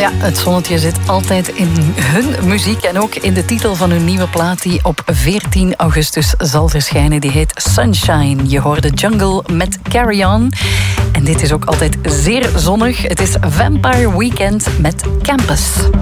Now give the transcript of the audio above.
Ja, het zonnetje zit altijd in hun muziek en ook in de titel van hun nieuwe plaat die op 14 augustus zal verschijnen. Die heet Sunshine. Je hoorde Jungle met Carry On. En dit is ook altijd zeer zonnig. Het is Vampire Weekend met Campus.